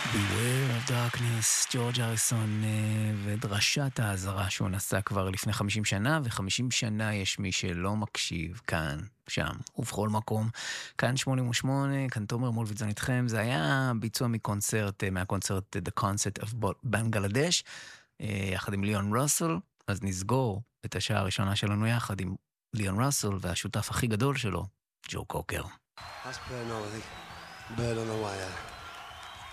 Beware of Darkness, ג'ורג' אריסון ודרשת האזהרה שהוא נסע כבר לפני 50 שנה, ו50 שנה יש מי שלא מקשיב כאן, שם, ובכל מקום. כאן 88, כאן תומר מולביטזון איתכם. זה היה ביצוע מקונצרט, מהקונצרט The Concert of Bangladesh, יחד עם ליאון רוסל. אז נסגור את השעה הראשונה שלנו יחד עם ליאון רוסל והשותף הכי גדול שלו, ג'ו קוקר. That's Bird on the wire.